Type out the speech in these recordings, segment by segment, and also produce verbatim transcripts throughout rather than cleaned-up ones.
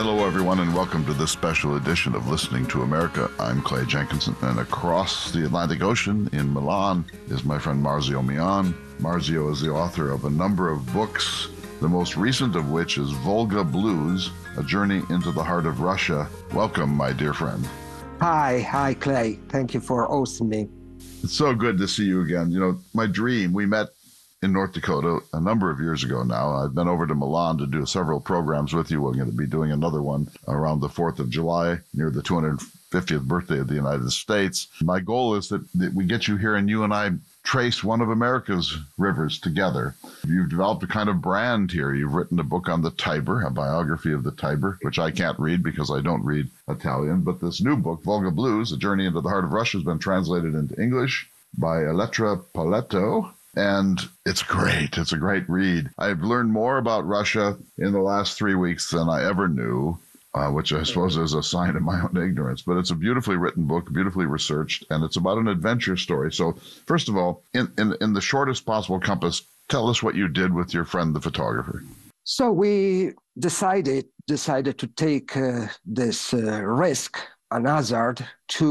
Hello, everyone, and welcome to this special edition of Listening to America. I'm Clay Jenkinson, and across the Atlantic Ocean in Milan is my friend Marzio Mion. Marzio is the author of a number of books, the most recent of which is Volga Blues, A Journey into the Heart of Russia. Welcome, my dear friend. Hi, hi, Clay. Thank you for hosting me. It's so good to see you again. You know, my dream, we met in North Dakota a number of years ago now. I've been over to Milan to do several programs with you. We're going to be doing another one around the fourth of July, near the two hundred fiftieth birthday of the United States. My goal is that, that we get you here and you and I trace one of America's rivers together. You've developed a kind of brand here. You've written a book on the Tiber, a biography of the Tiber, which I can't read because I don't read Italian. But this new book, Volga Blues, A Journey into the Heart of Russia, has been translated into English by Elettra Paletto. And it's great. It's a great read. I've learned more about Russia in the last three weeks than I ever knew, uh, which I suppose is a sign of my own ignorance. But it's a beautifully written book, beautifully researched, and it's about an adventure story. So first of all, in, in, in the shortest possible compass, tell us what you did with your friend, the photographer. So we decided decided to take uh, this uh, risk, an hazard,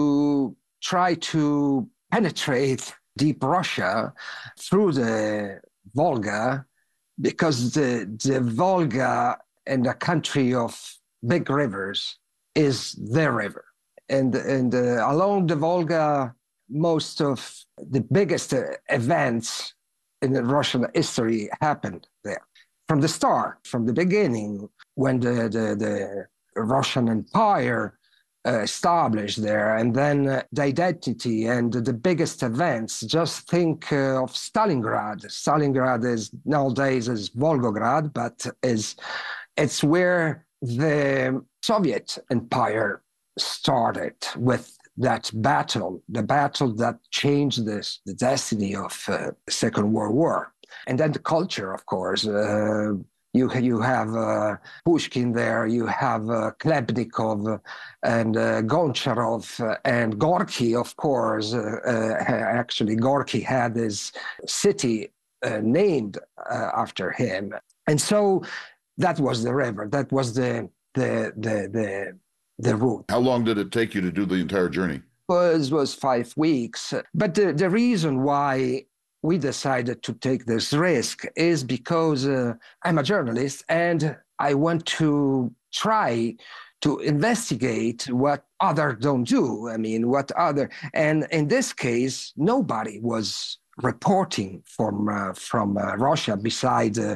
to try to penetrate deep Russia through the Volga, because the, the Volga in a country of big rivers is their river. And, and uh, along the Volga, most of the biggest uh, events in the Russian history happened there. From the start, from the beginning, when the, the, the Russian Empire Uh, established there, and then uh, the identity and the biggest events. Just think uh, of Stalingrad. Stalingrad is nowadays is Volgograd, but is it's where the Soviet Empire started with that battle, the battle that changed this, the destiny of uh, the Second World War. And then the culture, of course. Uh, You, you have uh, Pushkin there, you have uh, Klebnikov and uh, Goncharov uh, and Gorky, of course. Uh, uh, actually, Gorky had his city uh, named uh, after him. And so that was the river. That was the, the, the, the, the route. How long did it take you to do the entire journey? It was, was five weeks. But the, the reason why we decided to take this risk is because uh, I'm a journalist and I want to try to investigate what others don't do. I mean, what other, and in this case, nobody was reporting from, uh, from uh, Russia besides uh,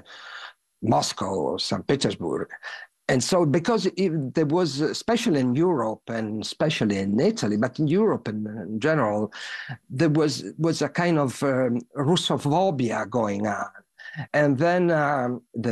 Moscow or Saint Petersburg. And so because it, there was, especially in Europe and especially in Italy, but in Europe in, in general, there was, was a kind of um, Russophobia going on. And then um, the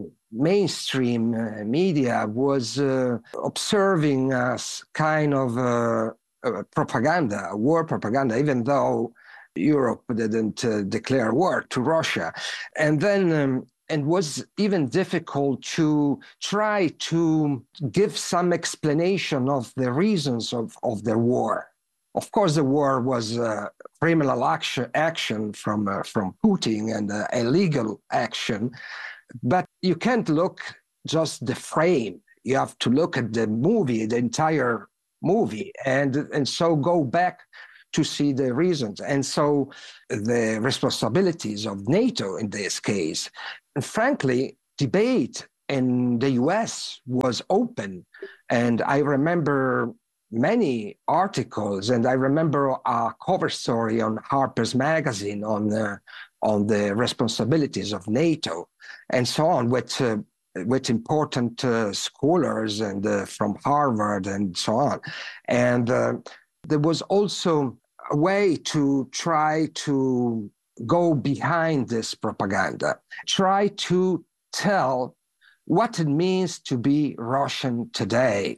mainstream uh, media was uh, observing us kind of uh, uh, propaganda, war propaganda, even though Europe didn't uh, declare war to Russia. And then um, and was even difficult to try to give some explanation of the reasons of, of the war. Of course, the war was uh, criminal action, action from, uh, from Putin and uh, illegal action, but you can't look just the frame. You have to look at the movie, the entire movie, and, and so go back to see the reasons. And so the responsibilities of NATO in this case. And frankly, debate in the U S was open. And I remember many articles, and I remember a cover story on Harper's Magazine on the, on the responsibilities of NATO and so on, with, uh, with important uh, scholars and uh, from Harvard and so on. And uh, there was also a way to try to go behind this propaganda, try to tell what it means to be Russian today.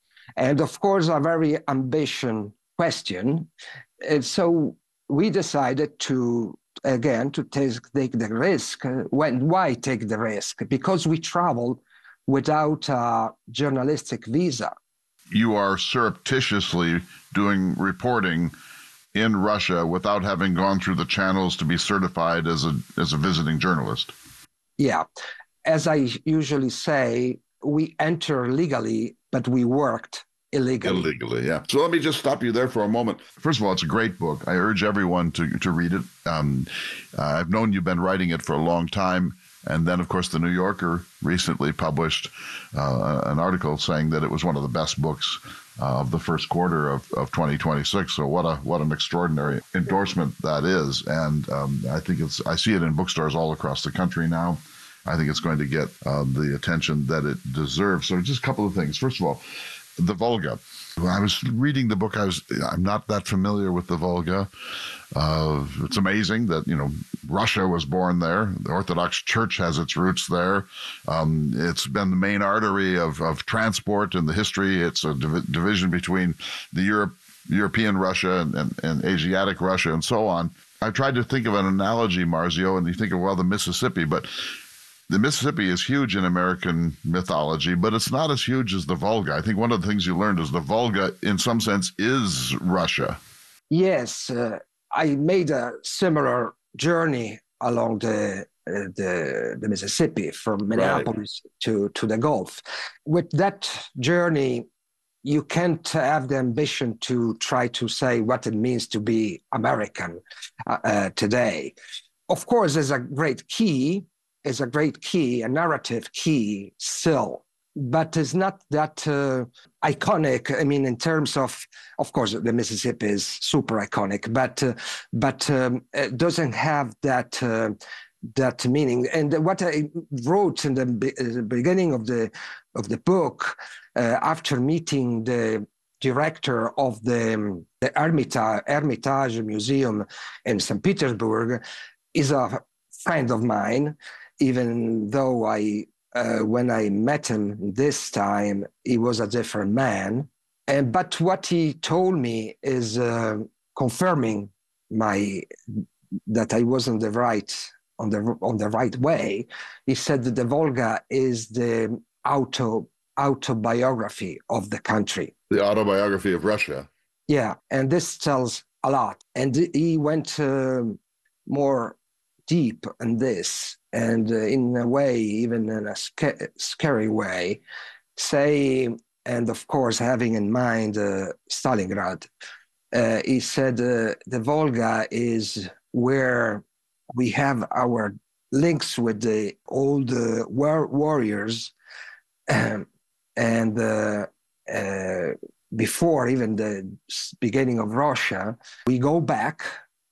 And of course, a very ambitious question. And so we decided to, again, to take, take the risk. When, why take the risk? Because we traveled without a journalistic visa. You are surreptitiously doing reporting in Russia without having gone through the channels to be certified as a as a visiting journalist. Yeah. As I usually say, we enter legally, but we worked illegally. Illegally, yeah. So let me just stop you there for a moment. First of all, it's a great book. I urge everyone to, to read it. Um, uh, I've known you've been writing it for a long time. And then, of course, The New Yorker recently published uh, an article saying that it was one of the best books uh, of the first quarter of, of twenty twenty-six. So what a what an extraordinary endorsement that is. And um, I think it's I see it in bookstores all across the country now. I think it's going to get uh, the attention that it deserves. So just a couple of things. First of all, the Volga. When I was reading the book, I was I'm not that familiar with the Volga. Uh, it's amazing that, you know, Russia was born there. The Orthodox Church has its roots there. Um, it's been the main artery of, of transport in the history. It's a div- division between the Europe, European Russia and, and, and Asiatic Russia and so on. I tried to think of an analogy, Marzio, and you think of, well, the Mississippi, but the Mississippi is huge in American mythology, but it's not as huge as the Volga. I think one of the things you learned is the Volga, in some sense, is Russia. Yes, uh, I made a similar journey along the uh, the, the Mississippi from Minneapolis right. to, to the Gulf. With that journey, you can't have the ambition to try to say what it means to be American uh, uh, today. Of course, there's a great key, is a great key, a narrative key still, but it's not that uh, iconic. I mean, in terms of, of course, the Mississippi is super iconic, but uh, but um, it doesn't have that uh, that meaning. And what I wrote in the, be- the beginning of the of the book, uh, after meeting the director of the, um, the Hermitage, Hermitage Museum in Saint Petersburg, is a friend of mine, even though I Uh, when I met him this time, he was a different man. And but what he told me is uh, confirming my that I was on the right on the on the right way. He said that the Volga is the auto autobiography of the country. The autobiography of Russia. Yeah, and this tells a lot. And he went uh, more deep in this. And uh, in a way, even in a sca- scary way, say, and of course, having in mind uh, Stalingrad, uh, he said uh, the Volga is where we have our links with the old uh, war- warriors, um, and uh, uh, before even the beginning of Russia, we go back,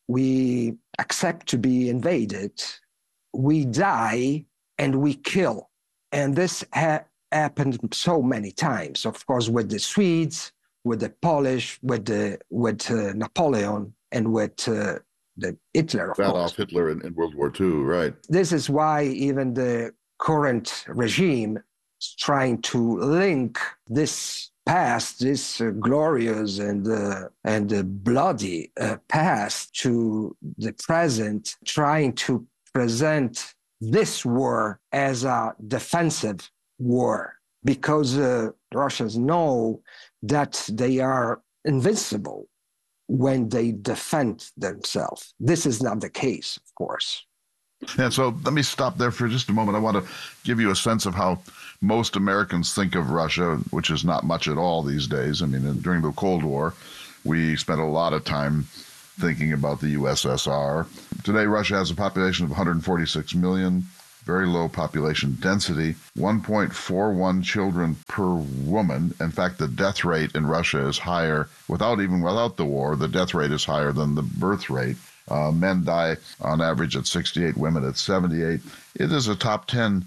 we accept to be invaded, we die, and we kill. And this ha- happened so many times, of course, with the Swedes, with the Polish, with the with uh, Napoleon, and with uh, the Hitler, of Adolf course. Hitler in, in World War Two, right. This is why even the current regime is trying to link this past, this uh, glorious and uh, and uh, bloody uh, past, to the present, trying to present this war as a defensive war, because uh, Russians know that they are invincible when they defend themselves. This is not the case, of course. And so let me stop there for just a moment. I want to give you a sense of how most Americans think of Russia, which is not much at all these days. I mean, during the Cold War, we spent a lot of time thinking about the U S S R. Today, Russia has a population of one hundred forty-six million, very low population density, one point four one children per woman. In fact, the death rate in Russia is higher, without even without the war, the death rate is higher than the birth rate. Uh, men die on average at sixty-eight, women at seventy-eight. It is a top ten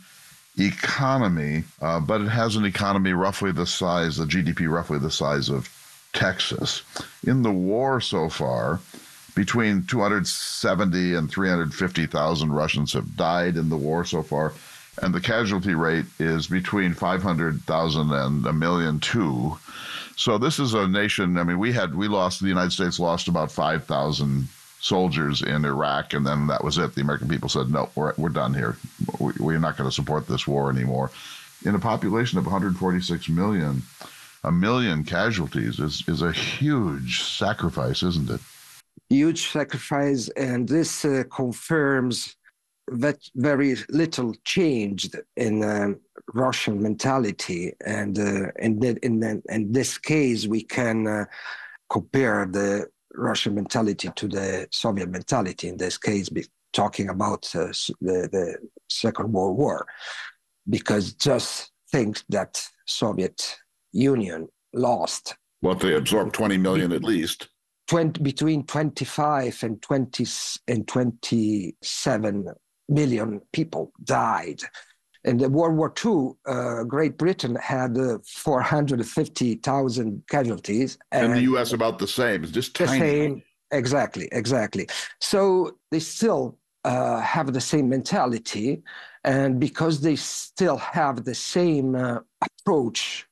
economy, uh, but it has an economy roughly the size, the G D P roughly the size of Texas. In the war so far, between two hundred seventy and three hundred fifty thousand Russians have died in the war so far, and the casualty rate is between five hundred thousand and a million two. So this is a nation, I mean, we had, we lost, the United States lost about five thousand soldiers in Iraq, and then that was it. The American people said, no, we're, we're done here. We, we're not going to support this war anymore. In a population of one hundred forty-six million, a million casualties is, is a huge sacrifice, isn't it? Huge sacrifice, and this uh, confirms that very little changed in um, Russian mentality, and uh, in, the, in, the, in this case, we can uh, compare the Russian mentality to the Soviet mentality. In this case, be talking about uh, the, the Second World War, because just think that Soviet Union lost. Well, they absorbed twenty million at least. twenty, between twenty-five and twenty and twenty-seven million people died. In the World War Two, uh, Great Britain had uh, four hundred fifty thousand casualties. And, and the U S about the same. It's just the tiny. Same, exactly, exactly. So they still uh, have the same mentality, and because they still have the same uh, approach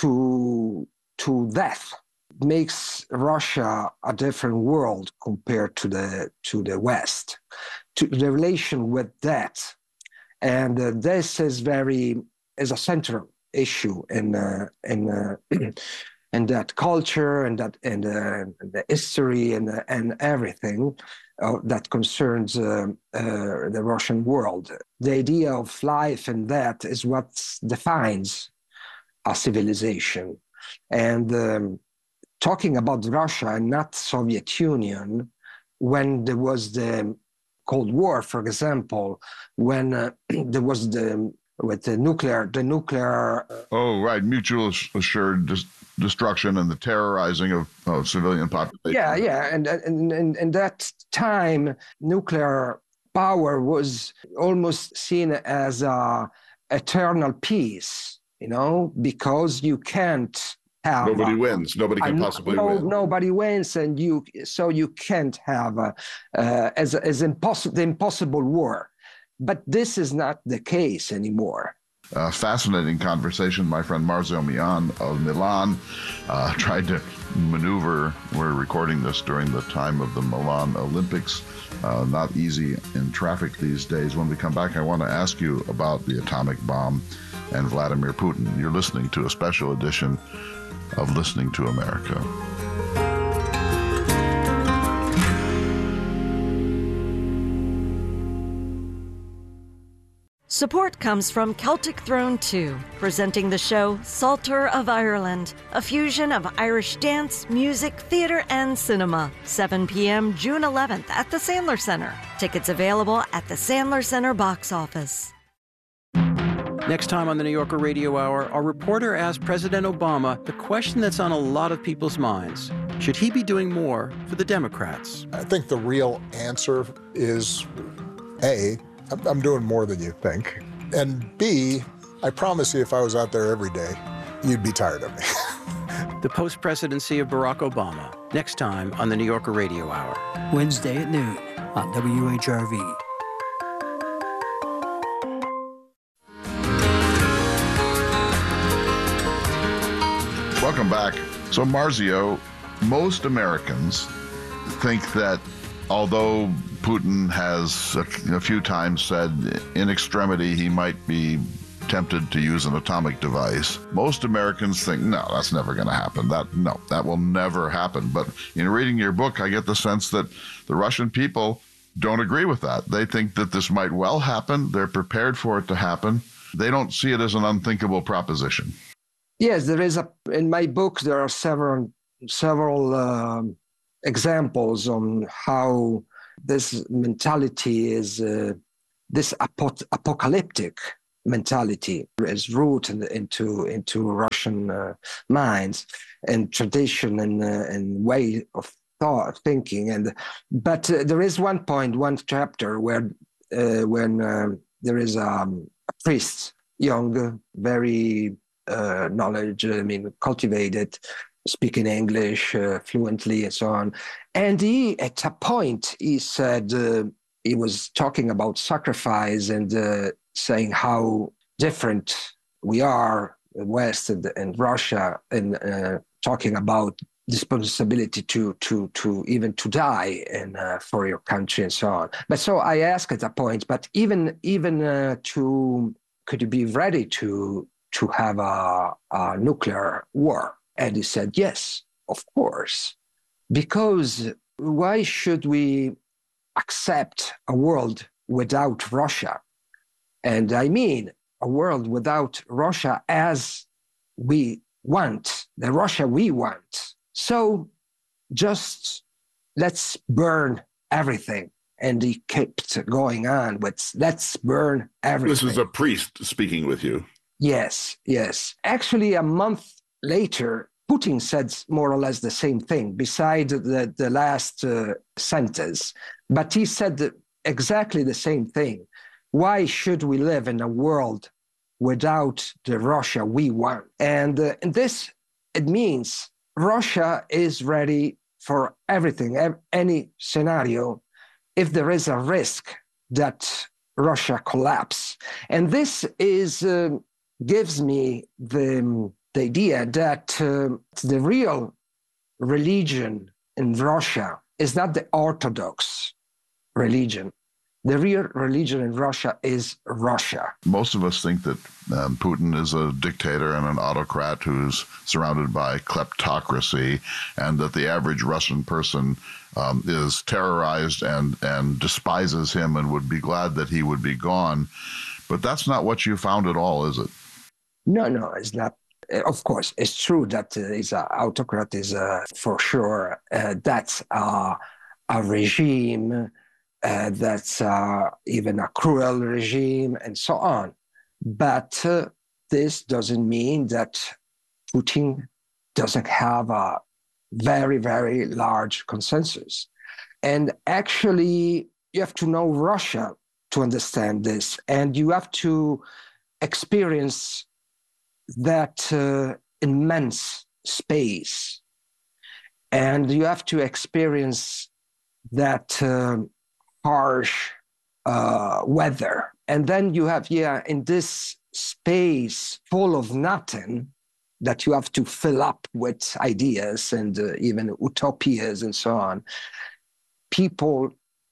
to to death, makes Russia a different world compared to the to the West, to the relation with that. And uh, this is very is a central issue in uh, in uh, in that culture and that and uh, the history and uh, and everything uh, that concerns uh, uh, the Russian world. The idea of life and that is what defines a civilization. And um, talking about Russia and not Soviet Union, when there was the Cold War, for example, when uh, there was the with the nuclear, the nuclear. Oh, right, mutual assured dis- destruction and the terrorizing of, of civilian population. Yeah, yeah, and and and and that time, nuclear power was almost seen as a eternal peace, you know, because you can't. Have nobody a, wins. Nobody can a, possibly no, win. Nobody wins, and you so you can't have a, uh, as as impossible the impossible war. But this is not the case anymore. Uh, fascinating conversation. My friend Marzio Mian of Milan uh, tried to maneuver. We're recording this during the time of the Milan Olympics. Uh, not easy in traffic these days. When we come back, I want to ask you about the atomic bomb and Vladimir Putin. You're listening to a special edition of Listening to America. Support comes from Celtic Throne two, presenting the show Psalter of Ireland, a fusion of Irish dance, music, theater, and cinema. seven p.m. June eleventh at the Sandler Center. Tickets available at the Sandler Center box office. Next time on the New Yorker Radio Hour, our reporter asked President Obama the question that's on a lot of people's minds. Should he be doing more for the Democrats? I think the real answer is, A, I'm doing more than you think. And B, I promise you if I was out there every day, you'd be tired of me. The post-presidency of Barack Obama, next time on the New Yorker Radio Hour. Wednesday at noon on W H R V. Welcome back. So, Marzio, most Americans think that although Putin has a, a few times said in extremity he might be tempted to use an atomic device, most Americans think, no, that's never going to happen. That no, that will never happen. But in reading your book, I get the sense that the Russian people don't agree with that. They think that this might well happen. They're prepared for it to happen. They don't see it as an unthinkable proposition. Yes, there is a. In my book, there are several several um, examples on how this mentality is uh, this apo- apocalyptic mentality is rooted into into Russian uh, minds and tradition and uh, and way of thought thinking. And but uh, there is one point, one chapter where uh, when uh, there is um, a priest, young, very Uh, knowledge, I mean, cultivated, speaking English uh, fluently and so on. And he, at a point, he said, uh, he was talking about sacrifice and uh, saying how different we are, the West and, and Russia, and uh, talking about responsibility to to to even to die and uh, for your country and so on. But so I asked at a point, but even even uh, to, could you be ready to to have a, a nuclear war? And he said, yes, of course. Because why should we accept a world without Russia? And I mean, a world without Russia as we want, the Russia we want. So just let's burn everything. And he kept going on with, let's burn everything. This is a priest speaking with you. Yes, yes. Actually, a month later, Putin said more or less the same thing, beside the, the last uh, sentence. But he said exactly the same thing. Why should we live in a world without the Russia we want? And, uh, and this, it means Russia is ready for everything, any scenario, if there is a risk that Russia collapse. And this is uh, gives me the, the idea that uh, the real religion in Russia is not the Orthodox religion. The real religion in Russia is Russia. Most of us think that um, Putin is a dictator and an autocrat who's surrounded by kleptocracy, and that the average Russian person um, is terrorized and, and despises him and would be glad that he would be gone. But that's not what you found at all, is it? No, no, it's not. Of course, it's true that uh, he's an autocrat, is uh, for sure. Uh, that's uh, a regime. Uh, that's uh, even a cruel regime, and so on. But uh, this doesn't mean that Putin doesn't have a very, very large consensus. And actually, you have to know Russia to understand this, and you have to experience that uh, immense space, and you have to experience that uh, harsh uh, weather. And then you have, yeah, in this space full of nothing that you have to fill up with ideas and uh, even utopias and so on, people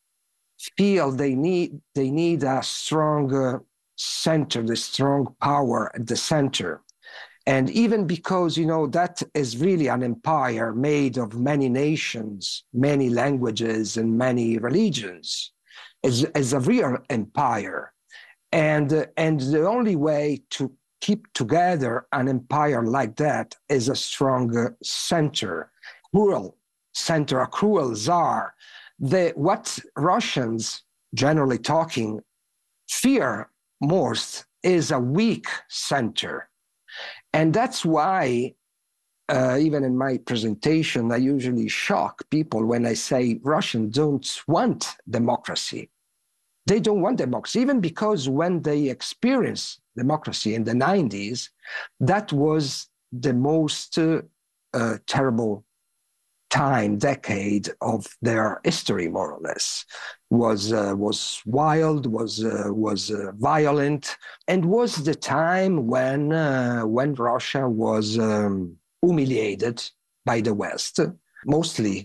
feel they need they need a strong uh, center, the strong power at the center. And even because, you know, that is really an empire made of many nations, many languages, and many religions, is, is a real empire. And, uh, and the only way to keep together an empire like that is a strong uh, center, cruel center, a cruel czar. The, what Russians, generally talking, fear most is a weak center. And that's why, uh, even in my presentation, I usually shock people when I say Russians don't want democracy. They don't want democracy, even because when they experienced democracy in the nineties, that was the most uh, uh, terrible time, decade of their history, more or less. Was uh, was wild, was uh, was uh, violent, and was the time when uh, when Russia was um, humiliated by the West, mostly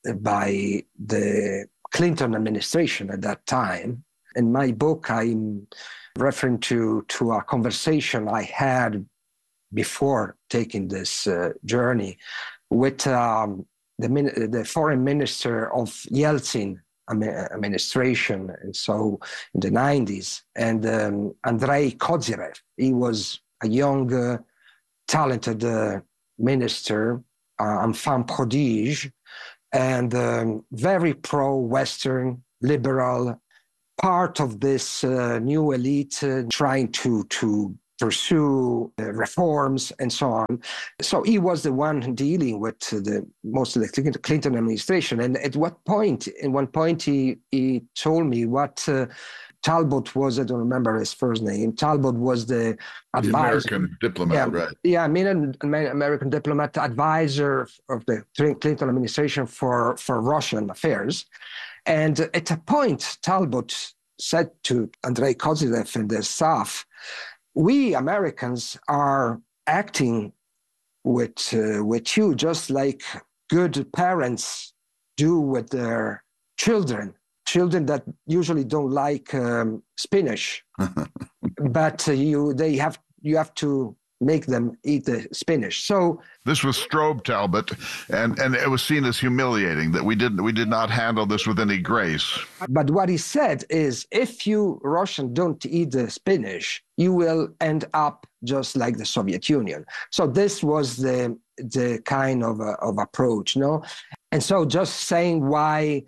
by the Clinton administration at that time. In my book, I'm referring to to a conversation I had before taking this uh, journey with um, the the foreign minister of Yeltsin administration, and so in the nineties, and um, Andrei Kozyrev. He was a young, uh, talented uh, minister, uh, enfant prodige, and um, very pro-Western, liberal, part of this uh, new elite uh, trying to to pursue uh, reforms and so on. So he was the one dealing with uh, the most of the Clinton administration. And at what point, in one point, he, he told me what uh, Talbot was, I don't remember his first name. Talbot was the advisor. The American diplomat, yeah, right? Yeah, I mean, an American diplomat, advisor of the Clinton administration for, for Russian affairs. And at a point, Talbot said to Andrei Kozyrev and the staff, we Americans are acting with uh, with you just like good parents do with their children, children that usually don't like um, spinach, but uh, you they have you have to make them eat the spinach. So this was Strobe Talbot, and, and it was seen as humiliating that we didn't we did not handle this with any grace. But what he said is, if you Russians don't eat the spinach, you will end up just like the Soviet Union. So this was the the kind of uh, of approach, no? And so just saying why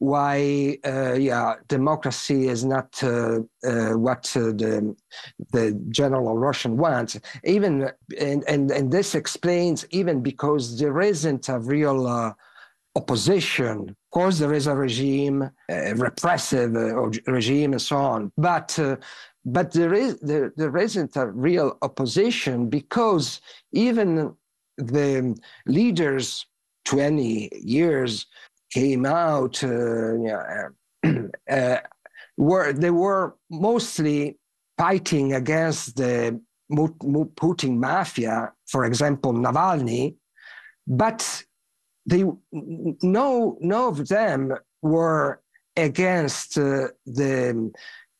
why uh, yeah democracy is not uh, uh, what uh, the the general Russian wants, even and, and and this explains even because there isn't a real uh, opposition. Of course, there is a regime, a repressive uh, regime, and so on. But uh, but there is there, there isn't a real opposition because even the leaders twenty years came out. Uh, yeah, uh, were they were mostly fighting against the Putin mafia, for example, Navalny, but they no no of them were against uh, the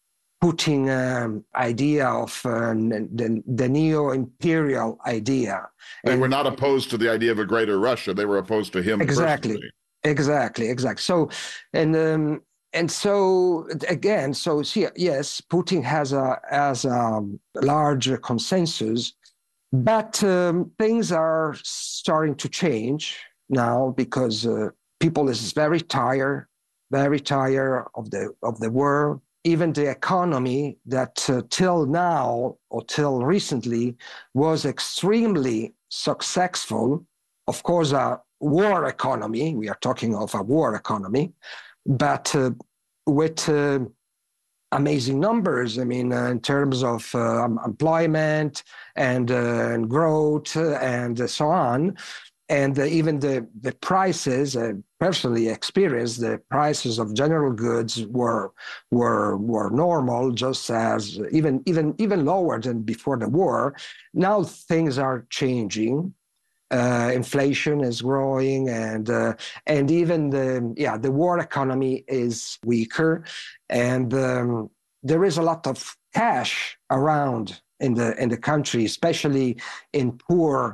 Putin um, idea of uh, the, the neo-imperial idea. They and were not opposed to the idea of a greater Russia. They were opposed to him exactly. personally. Exactly, exactly. So, and um, and so again, so see, yes, Putin has a has a large consensus, but um, things are starting to change now because uh, people is very tired, very tired of the of the war. Even the economy that uh, till now or till recently was extremely successful. Of course, uh, war economy, we are talking of a war economy, but uh, with uh, amazing numbers. I mean, uh, in terms of uh, employment and, uh, and growth and so on. And uh, even the, the prices, uh, personally experienced, the prices of general goods were were were normal, just as even even even lower than before the war. Now things are changing. Uh, inflation is growing, and uh, and even the yeah the war economy is weaker, and um, there is a lot of cash around in the in the country, especially in poor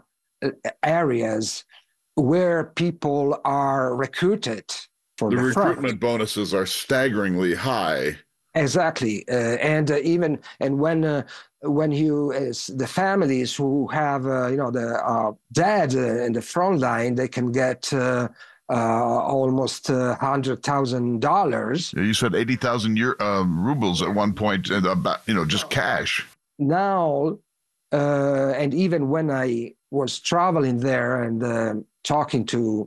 areas where people are recruited for the, the recruitment front. bonuses are staggeringly high. Exactly, uh, and uh, even and when uh, when you is the families who have uh, you know the uh, dad uh, in the front line, they can get uh, uh, almost uh, hundred thousand dollars. You said eighty thousand uh, rubles at one point, and about you know just cash. Now, uh, and even when I was traveling there and uh, talking to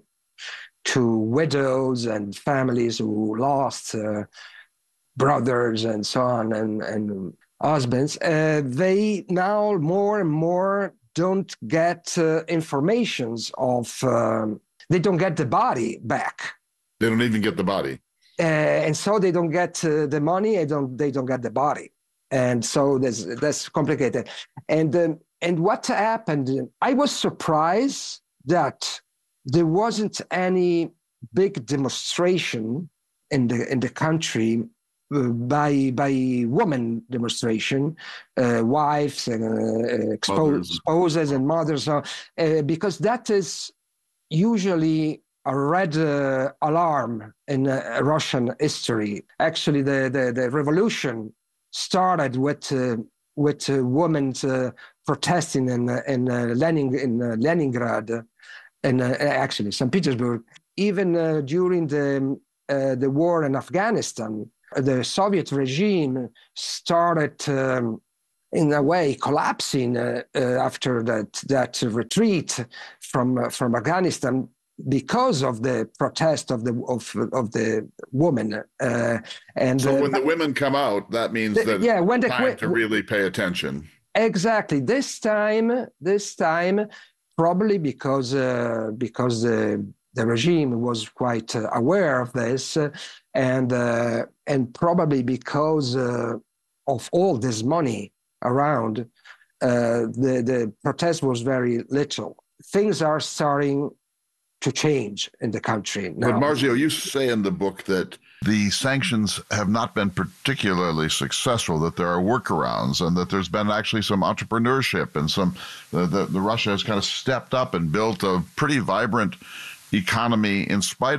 to widows and families who lost Uh, brothers and so on, and, and husbands, uh, they now more and more don't get uh, informations of, um, they don't get the body back. They don't even get the body. Uh, and so they don't get uh, the money, and don't, they don't get the body. And so that's, that's complicated. And, um, and what happened, I was surprised that there wasn't any big demonstration in the, in the country Uh, by by women demonstration, uh, wives and uh, expo- spouses and mothers, uh, uh, because that is usually a red uh, alarm in uh, Russian history. Actually, the, the, the revolution started with uh, with uh, women uh, protesting in uh, in uh, Lenin in uh, Leningrad, and uh, actually Saint Petersburg. Even uh, during the uh, the war in Afghanistan, the Soviet regime started, um, in a way, collapsing uh, uh, after that that retreat from uh, from Afghanistan because of the protest of the of of the women. Uh, and so uh, when the women come out, that means the, that yeah, when it's the, time to really pay attention. Exactly. This time, this time, probably because uh, because the the regime was quite uh, aware of this, uh, and uh, and probably because uh, of all this money around, uh, the the protest was very little. Things are starting to change in the country now. But Marzio, you say in the book that the sanctions have not been particularly successful, that there are workarounds, and that there's been actually some entrepreneurship and some, the, the, the Russia has kind of stepped up and built a pretty vibrant economy in spite